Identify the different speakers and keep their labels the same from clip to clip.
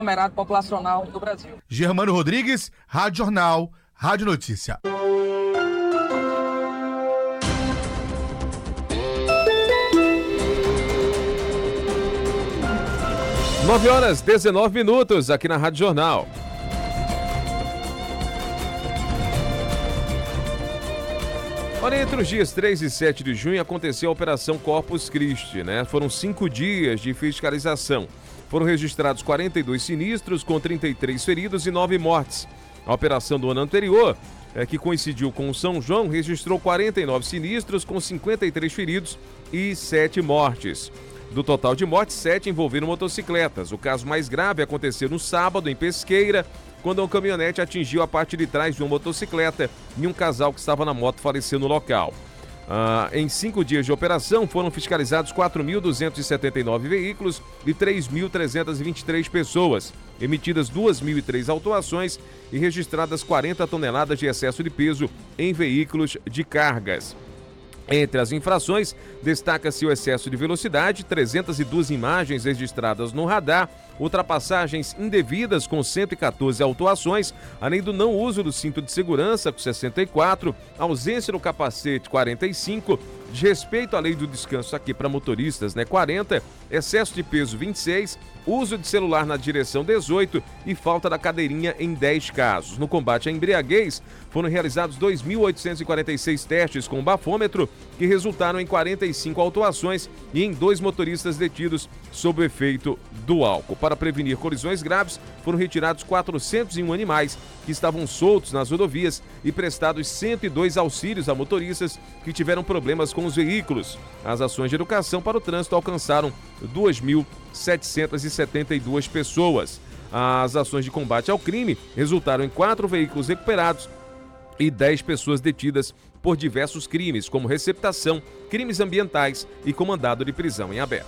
Speaker 1: aglomerado populacional do Brasil.
Speaker 2: Germano Rodrigues, Rádio Jornal, Rádio Notícia.
Speaker 3: Nove horas 19 minutos aqui na Rádio Jornal. Olha, entre os dias 3 e 7 de junho aconteceu a Operação Corpus Christi, né? Foram 5 dias de fiscalização. Foram registrados 42 sinistros, com 33 feridos e 9 mortes. A operação do ano anterior, que coincidiu com o São João, registrou 49 sinistros, com 53 feridos e 7 mortes. Do total de mortes, 7 envolveram motocicletas. O caso mais grave aconteceu no sábado, em Pesqueira, quando uma caminhonete atingiu a parte de trás de uma motocicleta e um casal que estava na moto faleceu no local. Em 5 dias de operação, foram fiscalizados 4.279 veículos e 3.323 pessoas, emitidas 2.003 autuações e registradas 40 toneladas de excesso de peso em veículos de cargas. Entre as infrações, destaca-se o excesso de velocidade, 302 imagens registradas no radar, ultrapassagens indevidas com 114 autuações, além do não uso do cinto de segurança com 64, ausência do capacete 45, desrespeito à lei do descanso aqui para motoristas, 40, excesso de peso 26, uso de celular na direção 18 e falta da cadeirinha em 10 casos. No combate à embriaguez, foram realizados 2.846 testes com bafômetro, que resultaram em 45 autuações e em 2 motoristas detidos sob o efeito do álcool. Para prevenir colisões graves, foram retirados 401 animais que estavam soltos nas rodovias e prestados 102 auxílios a motoristas que tiveram problemas com os veículos. As ações de educação para o trânsito alcançaram 2.772 pessoas. As ações de combate ao crime resultaram em 4 veículos recuperados e 10 pessoas detidas por diversos crimes, como receptação, crimes ambientais e com mandado de prisão em aberto.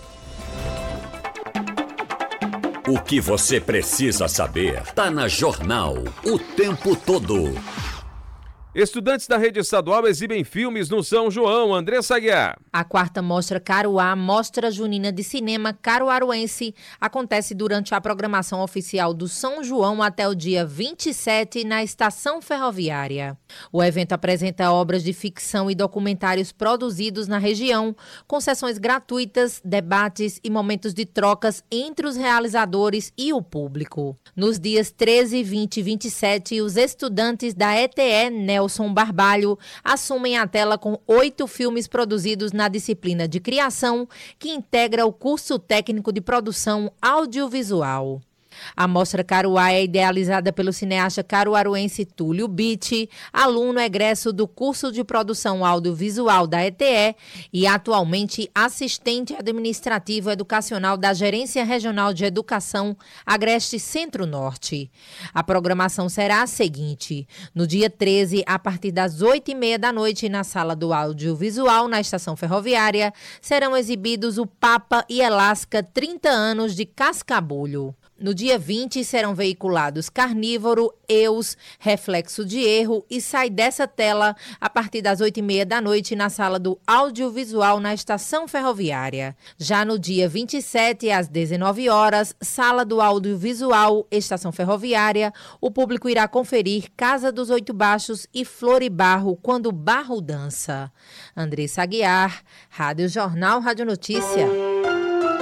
Speaker 4: O que você precisa saber está na Jornal o tempo todo.
Speaker 3: Estudantes da rede estadual exibem filmes no São João. Andressa Aguiar.
Speaker 5: A 4ª Mostra Caruá, Mostra Junina de Cinema Caruaruense, acontece durante a programação oficial do São João até o dia 27 na Estação Ferroviária. O evento apresenta obras de ficção e documentários produzidos na região, com sessões gratuitas, debates e momentos de trocas entre os realizadores e o público. Nos dias 13, 20 e 27, os estudantes da ETE Nelson Barbalho assumem a tela com 8 filmes produzidos na disciplina de criação, que integra o curso técnico de produção audiovisual. A Mostra Caruá é idealizada pelo cineasta caruaruense Túlio Bitti, aluno egresso do curso de produção audiovisual da ETE e atualmente assistente administrativo educacional da Gerência Regional de Educação Agreste Centro-Norte. A programação será a seguinte: no dia 13, a partir das 8h30 da noite, na Sala do Audiovisual, na Estação Ferroviária, serão exibidos o Papa e Elasca 30 anos de Cascabulho. No dia 20, serão veiculados Carnívoro, Eus, Reflexo de Erro e Sai Dessa Tela a partir das 8h30 da noite na Sala do Audiovisual na Estação Ferroviária. Já no dia 27, às 19 horas, Sala do Audiovisual, Estação Ferroviária, o público irá conferir Casa dos 8 Baixos e Flor e Barro, Quando o Barro Dança. Andressa Aguiar, Rádio Jornal, Rádio Notícia.